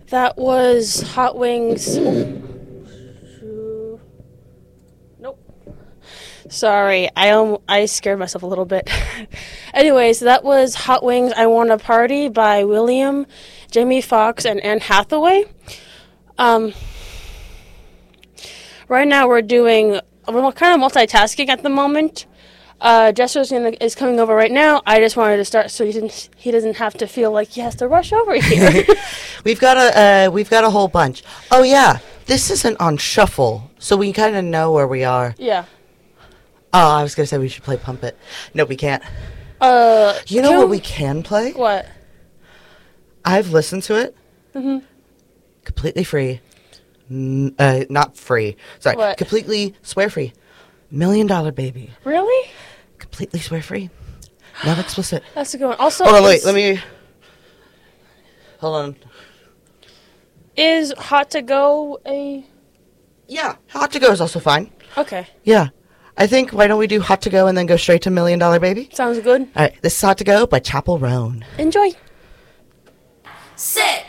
That was Hot Wings. Nope. Sorry, I scared myself a little bit. Anyways, that was Hot Wings, I Want a Party by William, Jamie Foxx, and Anne Hathaway. Right now we're kind of multitasking at the moment. Jester is coming over right now. I just wanted to start so he doesn't have to feel like he has to rush over here. We've got a whole bunch. Oh yeah, this isn't on shuffle, so we kind of know where we are. Yeah. Oh, I was gonna say we should play Pump It. No, we can't. You know what we can play? What? I've listened to it. Mhm. Completely free. Not free. Sorry. What? Completely swear-free. $1 Million Baby. Really? Completely swear-free. Not explicit. That's a good one. Also, Hold on, wait. Let me... Hold on. Is Hot to Go a... Yeah, Hot to Go is also fine. Okay. Yeah. I think, why don't we do Hot to Go and then go straight to $1 Million Baby? Sounds good. All right, this is Hot to Go by Chapel Roan. Enjoy. Sit.